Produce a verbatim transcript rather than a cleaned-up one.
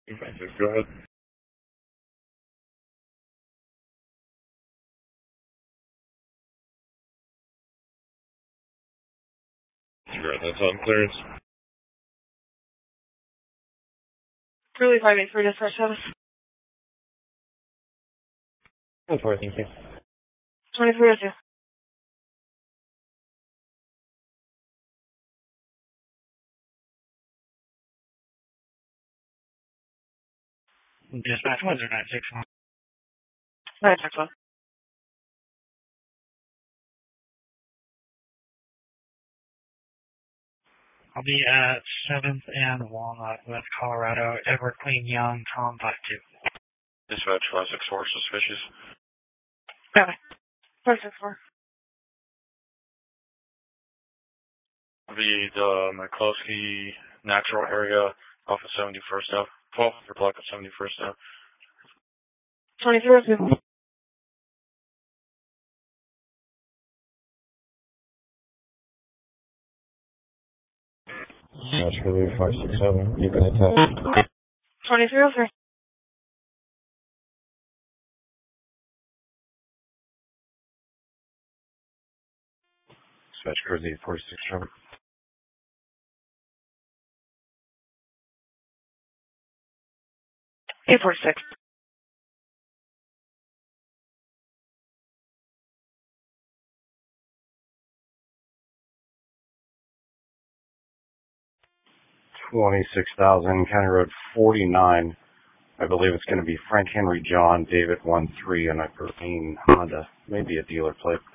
Effective, go ahead. You're that's on clearance. Really five eight three dispatch service. Go for it, thank you. twenty-three oh two. Dispatch one zero nine six one. nine six one. I'll be at seventh and Walnut, West Colorado, Edward Queen Young, Tom five two. Dispatch five six four, suspicious. Okay. five six four. The uh, McCloskey natural area off of seventy-first Ave. twelve hundred block of seventy-first Ave. twenty-three oh two. That's really five six seven. You can attack. twenty-three oh three. Dispatch cruise eight four six seven. eight four six. twenty-six thousand, County Road forty-nine. I believe it's going to be Frank Henry John David one three on a green Honda, maybe a dealer plate.